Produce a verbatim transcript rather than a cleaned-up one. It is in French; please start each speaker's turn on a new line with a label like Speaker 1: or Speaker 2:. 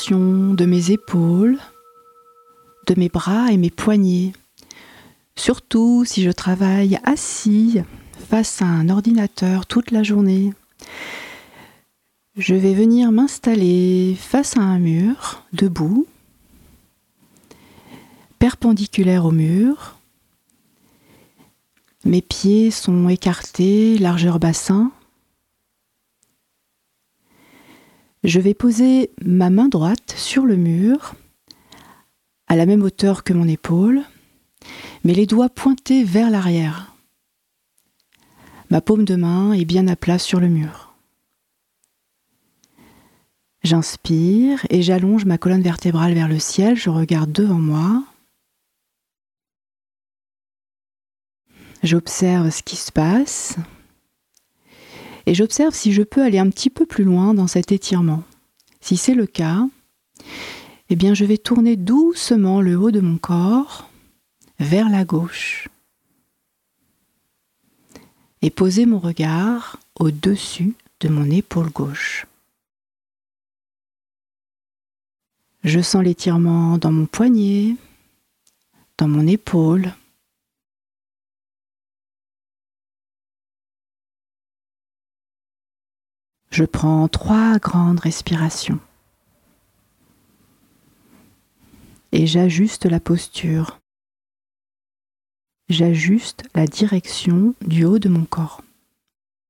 Speaker 1: De mes épaules, de mes bras et mes poignets, surtout si je travaille assis face à un ordinateur toute la journée. Je vais venir m'installer face à un mur, debout, perpendiculaire au mur. Mes pieds sont écartés, largeur bassin. Je vais poser ma main droite sur le mur, à la même hauteur que mon épaule, mais les doigts pointés vers l'arrière. Ma paume de main est bien à plat sur le mur. J'inspire et j'allonge ma colonne vertébrale vers le ciel, je regarde devant moi. J'observe ce qui se passe et j'observe si je peux aller un petit peu plus loin dans cet étirement. Si c'est le cas, eh bien je vais tourner doucement le haut de mon corps vers la gauche et poser mon regard au-dessus de mon épaule gauche. Je sens l'étirement dans mon poignet, dans mon épaule. Je prends trois grandes respirations et j'ajuste la posture. J'ajuste la direction du haut de mon corps.